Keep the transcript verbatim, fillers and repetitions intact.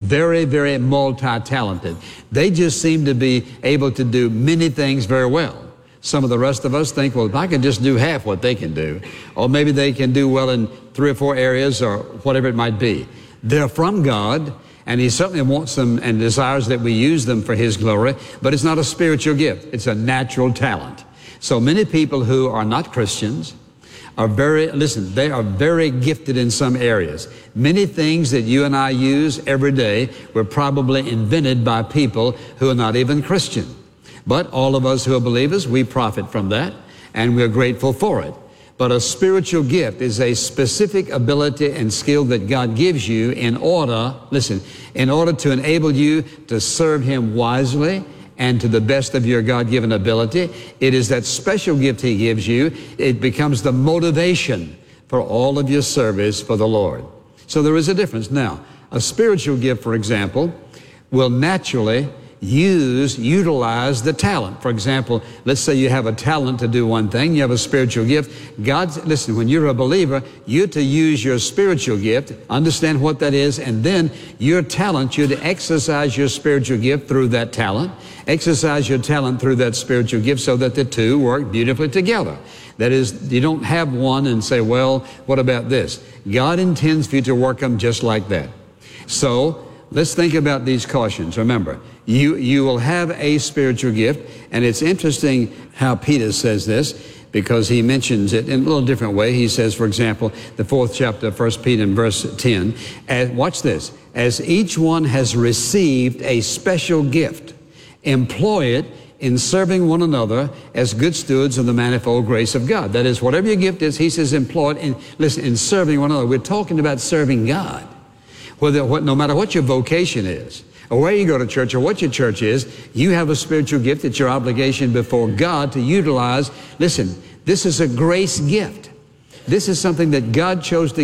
very, very multi-talented. They just seem to be able to do many things very well. Some of the rest of us think, well, if I can just do half what they can do, or maybe they can do well in three or four areas or whatever it might be. They're from God, and He certainly wants them and desires that we use them for His glory, but it's not a spiritual gift. It's a natural talent. So many people who are not Christians are very, listen, they are very gifted in some areas. Many things that you and I use every day were probably invented by people who are not even Christian. But all of us who are believers, we profit from that, and we're grateful for it. But a spiritual gift is a specific ability and skill that God gives you in order, listen, in order to enable you to serve Him wisely and to the best of your God-given ability. It is that special gift He gives you. It becomes the motivation for all of your service for the Lord. So there is a difference. Now, a spiritual gift, for example, will naturally use, utilize the talent. For example, let's say you have a talent to do one thing, you have a spiritual gift. God's, listen, when you're a believer, you're to use your spiritual gift, understand what that is, and then your talent, you're to exercise your spiritual gift through that talent, exercise your talent through that spiritual gift so that the two work beautifully together. That is, you don't have one and say, well, what about this? God intends for you to work them just like that. So, let's think about these cautions. Remember, you, you will have a spiritual gift, and it's interesting how Peter says this, because he mentions it in a little different way. He says, for example, the fourth chapter of First Peter in verse ten, as, watch this, as each one has received a special gift, employ it in serving one another as good stewards of the manifold grace of God. That is, whatever your gift is, he says employ it in, listen, in serving one another. We're talking about serving God. Whether, what, no matter what your vocation is, or where you go to church, or what your church is, you have a spiritual gift. It's your obligation before God to utilize. Listen, this is a grace gift. This is something that God chose to